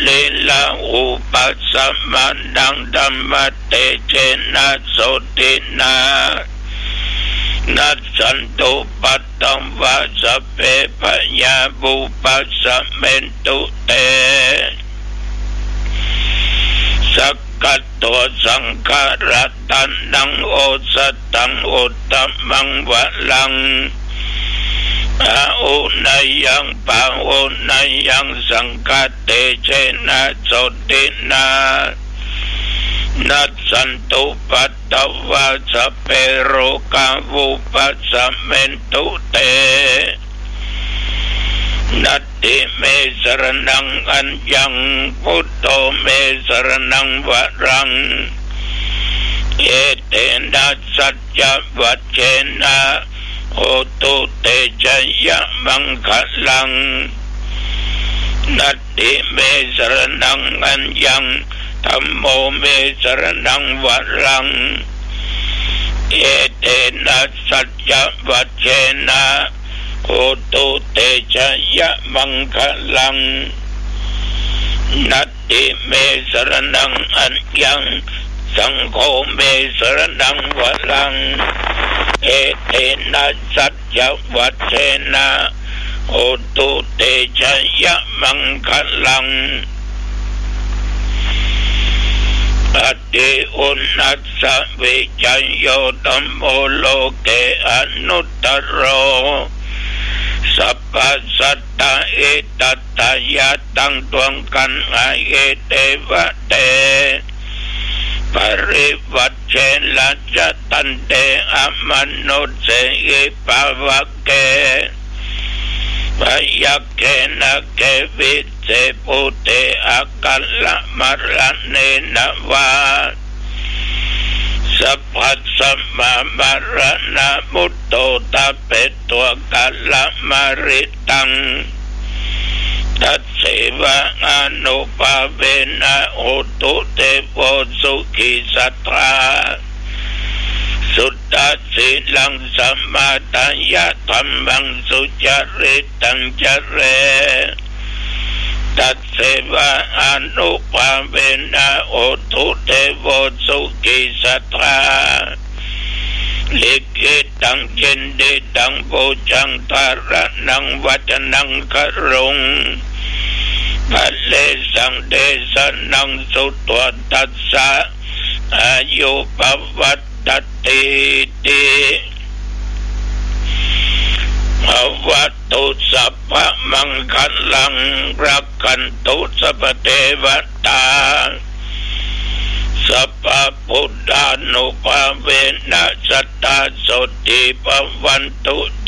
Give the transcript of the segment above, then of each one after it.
เลละอุปัสสมานังธัมมเตเชนะโสตินานัสสันตุปัตตังวาสเปปยาบุปัสสะเมนตุเตสักกัตโตสังขารตันนังโอสตังอุตตมังวะลังอาอุนายังปะอุนายังสังฆเตเชนะโสตินานัสสันตุปัตตวาสเปโรกาวุปัสสะเมนตุเตนัตติเมสรณังอัญญังพุทโธเมสรณังวรังเอเตนะสัจจวัชเชนะโหตุเตชะยะมังคลังนัตติเมสรณังอัญญังธัมโมเมสรณังวรังเอเตนะสัจจวัชเชนะโหตุเตชะยะมังคลังนัตติเมสรณังอัญญังสังโฆเมสรณังวรังเอเตนะสัจจวัชเชนะโหตุเตชะยะมังคลังอติอุณัสสะวิจัยโยธัมโมโลเกอนุตตโรสัพพสัตตะเอตัตตยะตังตวงกันอาเอเตวะเตปริวัชเชนะจะตันเตอมนุสเสอิปาวะเกพยัคเกนะเกวิเสปุเตอากัลละมะระเนนะวาสัพพัสสะมะมะระนะมุตโตตะเปตัวกัลละมะริตังตัสเสวะอนุปาเวนะโอตุเตโวสุขิสัทธาสุตตสิลังสัมมาตัญญะธัมมังสุจริตังจเรตัสเสวะอนุปาเวนะโอตุเตโวสุขิสัทธาลิขิตังจินดิตังโพจังตาระนังวัจนังครุงภัลเลสังเดสนังสุตวตัสสะอายุปวัตติติภวัตุสัพพะมังคลังรักขันตุสัพพเทวตาสัพพะพุทธานุภาเวนะสัตตาโสติภวันตุเต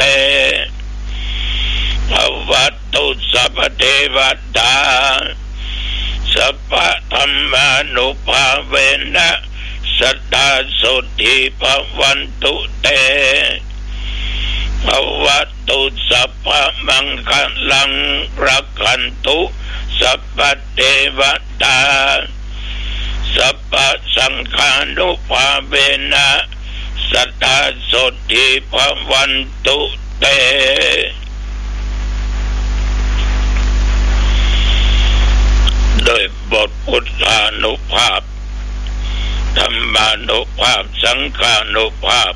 ภวัตุสัพพเทวตาสัพพะธัมมานุภาเวนะสัตตาโสติภวันตุเตภวัตุสัพพะมังคลังรักขันตุสัพพเทวตาสัพพะสังฆานุภาเวนะสัตตาโสติภวันตุเตโดยบทพุทธานุภาพธรรมานุภาพสังฆานุภาพ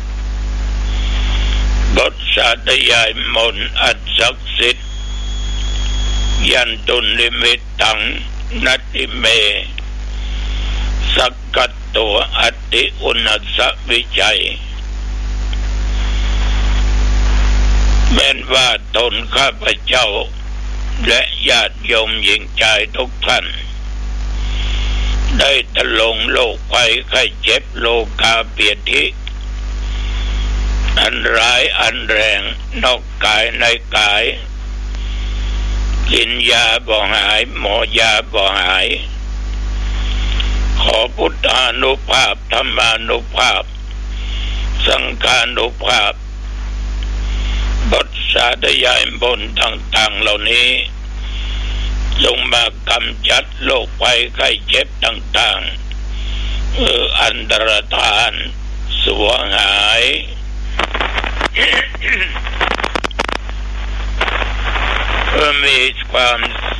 บทสาธยายมนต์อันศักดิ์สิทธิ์ยันตุนิมิตตังนัตติเมสักกัตโตอติอุณัสสวิจัยแม้นว่าตนข้าพเจ้าและญาติโยมหญิงชายทุกท่านได้ตะลงโรคภัยไข้เจ็บโลกาเปียทิอันร้ายอันแรงนอกกายในกายกินยาบ่หายหมอยาบ่หายขอพุทธานุภาพธรรมานุภาพสังฆานุภาพบทสาธยายบนต่างๆเหล่านี้จงมากำจัดโรคภัยไข้เจ็บต่างๆอันตรธานสวงหาย เพื่อมีความ